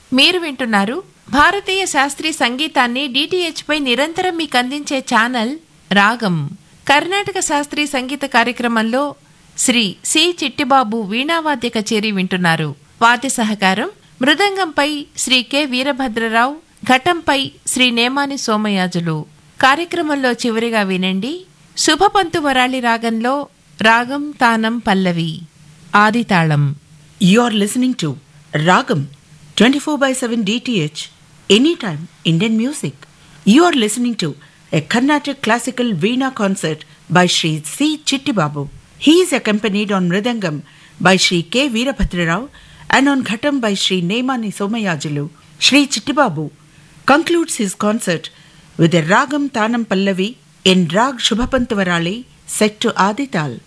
మీరు వింటున్నారు భారతీయ శాస్త్రీయ సంగీతాన్ని డిటిహెచ్ పై నిరంతరం మీకు అందించే ఛానల్ రాగం. కర్ణాటక శాస్త్రీయ సంగీత కార్యక్రమంలో శ్రీ సి చిట్టిబాబు వీణావాద్య కచేరీ వింటున్నారు. వాద్య సహకారం మృదంగంపై శ్రీ కె వీరభద్రరావు, ఘటంపై శ్రీ నేమాని సోమయాజులు. కార్యక్రమంలో చివరిగా వినండి శుభపంతు వరాళి రాగంలో రాగం తానం పల్లవి ఆదితాళం. You are listening to Ragam 24/7 DTH Anytime Indian Music. You are listening to a Carnatic classical Veena concert by Sri C. Chittibabu. He is accompanied on Mridangam by Sri K. Veerabhadrarao and on Ghatam by Sri Nemani Somayajulu. Sri Chittibabu concludes his concert with a Ragam Tanam Pallavi in Rag Shubhapantavarali set to Adital.